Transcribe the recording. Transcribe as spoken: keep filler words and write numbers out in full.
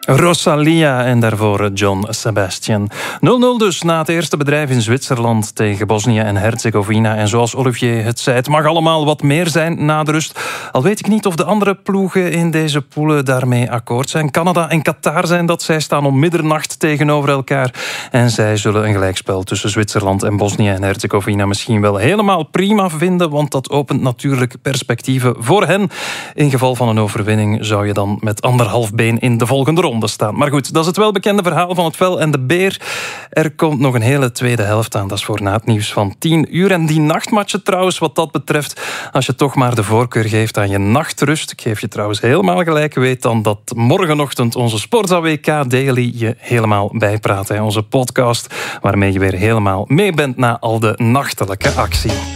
Rosalia en daarvoor John Sebastian. nul nul dus na het eerste bedrijf in Zwitserland tegen Bosnië en Herzegovina. En zoals Olivier het zei, het mag allemaal wat meer zijn na de rust. Al weet ik niet of de andere ploegen in deze poelen daarmee akkoord zijn. Canada en Qatar zijn dat. Zij staan om middernacht tegenover elkaar. En zij zullen een gelijkspel tussen Zwitserland en Bosnië en Herzegovina misschien wel helemaal prima vinden. Want dat opent natuurlijk perspectieven voor hen. In geval van een overwinning zou je dan met anderhalf been in de volgende ronde staan. Maar goed, dat is het welbekende verhaal van het vel en de beer. Er komt nog een hele tweede helft aan. Dat is voor na het nieuws van tien uur. En die nachtmatchen trouwens, wat dat betreft, als je toch maar de voorkeur geeft aan je nachtrust, ik geef je trouwens helemaal gelijk, weet dan dat morgenochtend onze Sporza W K Daily je helemaal bijpraat. Hè? Onze podcast, waarmee je weer helemaal mee bent na al de nachtelijke actie.